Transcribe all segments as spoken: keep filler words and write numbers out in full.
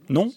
Non?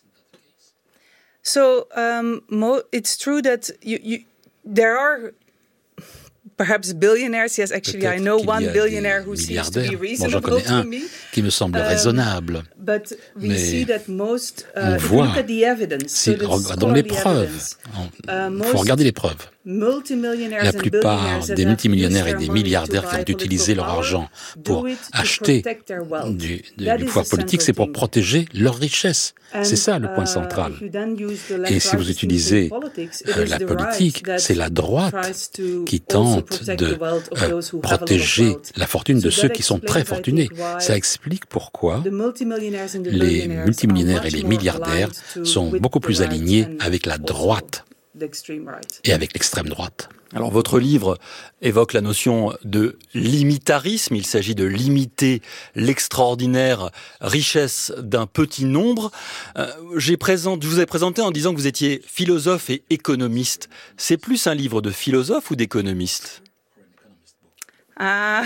So um, mo- it's true that you, you, there are perhaps billionaires. Yes, actually, Peut-être I know qu'il y one a billionaire des who seems to be milliardaires. Bon, j'en reasonable connais to un me. qui me semble Um, raisonnable. But we Mais see that most, uh, on if you voit, look at the evidence, si, so the regardons les scholarly preuves. evidence, Il uh, faut most regarder les preuves. multimillionaires La and plupart billionaires that des have multimillionnaires used et their des money milliardaires to qui ont buy utilisé leur political argent power pour do it to acheter protect their wealth. du, du, That du is pouvoir the politique, central c'est pour thing. protéger leur richesse. And, C'est ça le point uh, central. if you then use the Et si vous left-right utilisez distinction politics, it euh, is la the politique, right that c'est la droite tries to qui also tente protect de the wealth of euh, those who have a lot of protéger wealth. la fortune de So ceux that qui sont très explains, I fortunés. think, why Ça explique pourquoi the multimillionaires and the les billionaires multimillionnaires are et les much more milliardaires aligned to- sont with beaucoup the plus right alignés and avec la also droite the extreme right. et avec l'extrême droite. Alors votre livre évoque la notion de limitarisme, il s'agit de limiter l'extraordinaire richesse d'un petit nombre. Euh, j'ai présent, je vous ai présenté en disant que vous étiez philosophe et économiste. C'est plus un livre de philosophe ou d'économiste? Ah,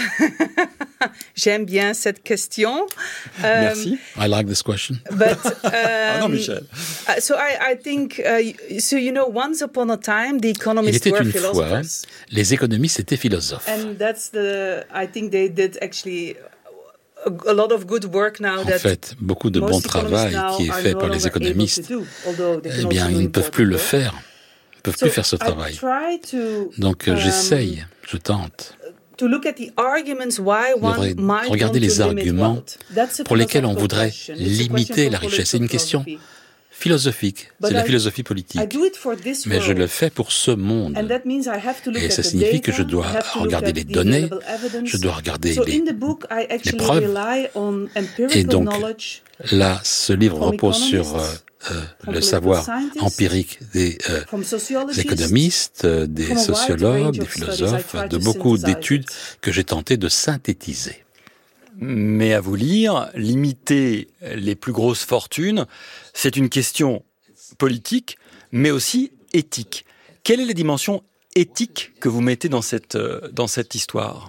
j'aime bien cette question. Um, Merci. I like this question. But um, Ah non, Michel. uh, so I, I think uh, so. You know, once upon a time, the Il economists était were une fois, philosophers, les économistes étaient philosophes. and that's the. I think they did actually a, a lot of good work now. En that fait, beaucoup de bon most economists travail now qui est are fait no par les longer able to économistes, do, although they can eh bien, also do ils ne peuvent plus le important work. faire. Ils ne peuvent So plus faire ce I travail. try to, Donc, euh, um, j'essaye, je tente. to look at the arguments why one Devrait might regarder want les to limit arguments wealth. That's a pour lesquels on philosophical voudrait question. It's a question limiter for la richesse. C'est une political question philosophy. philosophique, But c'est la I- philosophie I politique. do it for this Mais je world. le fais pour ce monde. And that means I have to look Et at ça the signifie data, que je dois I have to look regarder at les the données, available evidence. je dois regarder So les, in the book, I actually preuves. rely on empirical Et donc, knowledge Là, ce livre from repose sur economists, euh, euh, from le political savoir scientists, empirique des euh, from sociologists, économistes, euh, des from a wide sociologues, range des of studies. I philosophes, try de to beaucoup synthesize d'études it. que j'ai tenté de synthétiser. Mais à vous lire, limiter les plus grosses fortunes, c'est une question politique, mais aussi éthique. Quelle est la dimension éthique que vous mettez dans cette, euh, dans cette histoire?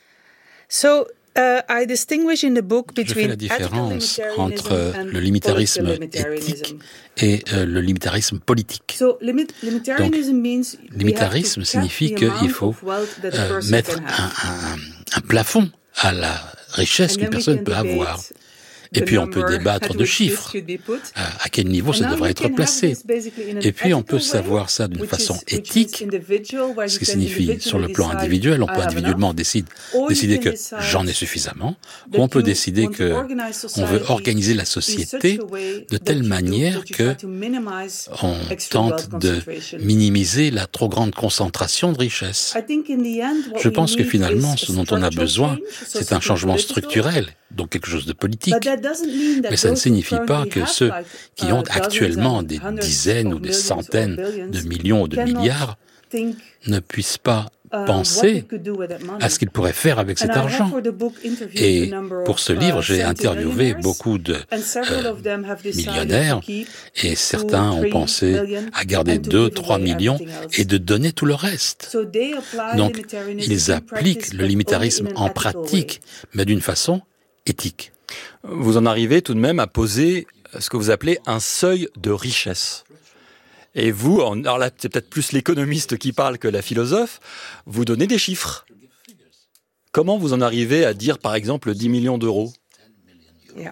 So, uh, I distinguish in the book Je fais between la ethical différence entre limitarianism and le limitarisme political éthique limitarianism. et euh, le limitarisme politique. So, limit, limitarianism means we have to Limitarisme cap signifie the qu'il amount faut of wealth that a euh, person mettre can un, have. un, un plafond à la richesse And qu'une then we personne can peut debate avoir. Et the puis on peut number débattre at de which this chiffres, should be put. à, à quel niveau And ça now devrait you être can have placé. this basically in an Et puis on peut ethical way, savoir ça d'une which façon is- which is éthique, individual, where ce you qui can signifie sur le individually plan decide, individuel, on I peut have individuellement enough. décide, Or you décider can que decide j'en ai suffisamment, that ou on peut you décider want to que organize on veut society organiser la in société such a way de that telle you do- manière that you que try to minimize on extreme wealth tente de concentration. minimiser la trop grande concentration de richesse. I think in the end, what Je we pense que need finalement, is ce a dont on a structural besoin, change, so c'est un something changement political. structurel, donc quelque chose de politique. But that doesn't mean that Mais ça ne those who signifie pas currently que have, ceux like, qui uh, ont dozens actuellement and des hundreds dizaines of ou des millions or centaines billions de millions ou de cannot milliards think, ne puissent pas uh, what they penser could do with that money. à ce qu'ils pourraient faire avec cet And I have argent. for the book interviewed Et a number pour of, ce livre, uh, j'ai seventy interviewé millionaires, beaucoup de and several euh, of them have decided millionnaires to keep et two, certains ont three pensé million à garder and to deux, give trois away millions everything else. et de donner tout le reste. So they apply Donc, limitarianism ils in appliquent practice, le but limitarisme only in an en ethical pratique, way. mais d'une façon éthique. Vous en arrivez tout de même à poser ce que vous appelez un seuil de richesse. Et vous, en- alors là, c'est peut-être plus l'économiste qui parle que la philosophe, vous donnez des chiffres. Comment vous en arrivez à dire, par exemple, dix millions d'euros? Yeah.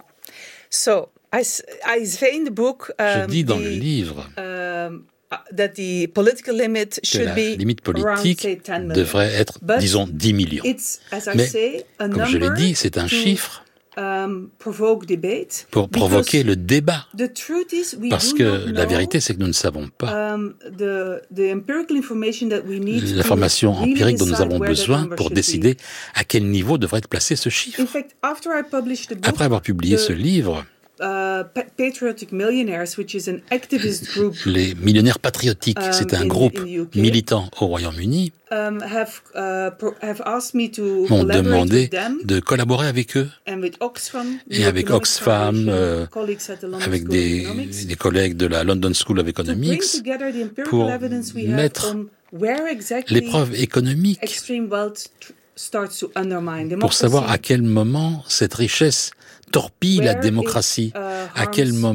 So I, s- I say in the book Je um, dis dans the, le livre um, uh, that the political limit que should la be limite around, politique say, ten million. devrait être, But disons, dix millions. It's, as I Mais, say, a comme je l'ai number dit, c'est un to, chiffre um, provoke debate, pour because provoquer le débat. the truth is we Parce do que not la know, vérité, c'est que nous ne savons pas um, the, the empirical information that we need to l'information really empirique dont nous decide avons where that besoin number pour should be. décider à quel niveau devrait être placé ce chiffre. In fact, after I published the book, Après avoir publié the, ce livre, uh, Pa- Patriotic Millionaires, which is an activist group, les millionnaires patriotiques, Um, c'est un in- groupe in the U K. militant au Royaume-Uni, um, have uh, pro- have asked me to m'ont collaborate demandé with them de collaborer avec eux, and with Oxfam, et the avec Economic Oxfam, Foundation, euh, colleagues at the London avec School of des, Economics, des collègues de la London School of to bring Economics, together the empirical pour evidence we mettre have on where exactly les preuves économiques extreme wealth tr- starts to undermine pour savoir à democracy, quel moment cette richesse torpille la where it, démocratie, uh, à quel harms moment